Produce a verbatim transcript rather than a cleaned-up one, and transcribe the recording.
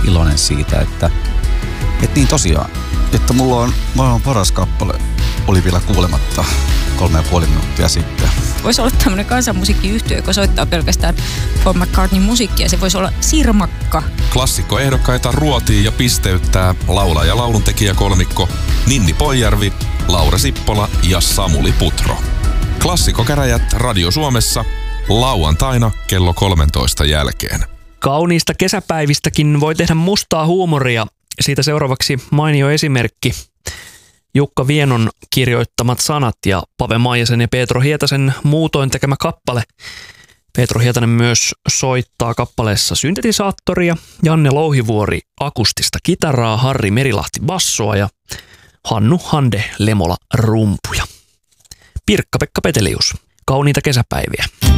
iloinen siitä, että, että niin tosiaan, että mulla on maailman paras kappale oli vielä kuulematta kolme ja puoli minuuttia sitten. Voisi olla tämmöinen kansanmusiikkiyhtiö, joka soittaa pelkästään Paul McCartneyn musiikkia. Se voisi olla Sirmakka. Klassikkoehdokkaita ruotii ja pisteyttää laulaja- ja lauluntekijä kolmikko Ninni Poijärvi, Laura Sippola ja Samuli Putro. Klassikkokäräjät Radio Suomessa lauantaina kello kolmentoista jälkeen. Kauniista kesäpäivistäkin voi tehdä mustaa huumoria. Siitä seuraavaksi mainio esimerkki. Jukka Vienon kirjoittamat sanat ja Pave Maijasen ja Peetro Hietasen muutoin tekemä kappale. Peetro Hietanen myös soittaa kappaleessa syntetisaattoria, Janne Louhivuori akustista kitaraa, Harri Merilahti bassoa ja Hannu Hande Lemola rumpuja. Pirkka-Pekka Petelius, kauniita kesäpäiviä.